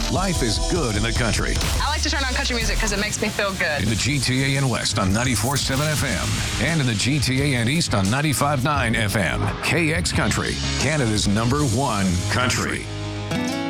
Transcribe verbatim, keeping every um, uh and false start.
Life is good in the country. I like to turn on country music because it makes me feel good. In the G T A and West on ninety-four point seven F M. And in the G T A and East on ninety-five point nine F M. K X Country, Canada's number one country.